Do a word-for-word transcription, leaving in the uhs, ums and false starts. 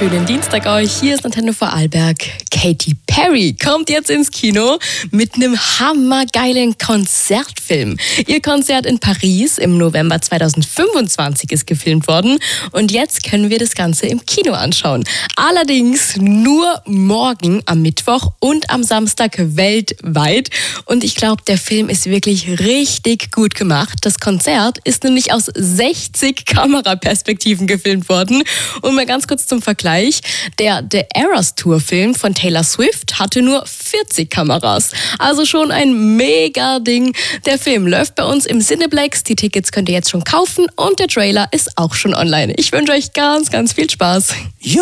wunderschönen Dienstag euch. Hier ist Antenne Vorarlberg. Katy Perry kommt jetzt ins Kino mit einem hammergeilen Konzertfilm. Ihr Konzert in Paris im November zweitausendfünfundzwanzig ist gefilmt worden und jetzt können wir das Ganze im Kino anschauen. Allerdings nur morgen am Mittwoch und am Samstag weltweit. Und ich glaube, der Film ist wirklich richtig gut gemacht. Das Konzert ist nämlich aus sechzig Kameraperspektiven gefilmt worden. Und mal ganz kurz zum Vergleich. Der The Eras Tour Film von Taylor Swift hatte nur vierzig Kameras. Also schon ein mega Ding. Der Film läuft bei uns im Cineplex. Die Tickets könnt ihr jetzt schon kaufen und der Trailer ist auch schon online. Ich wünsche euch ganz, ganz viel Spaß.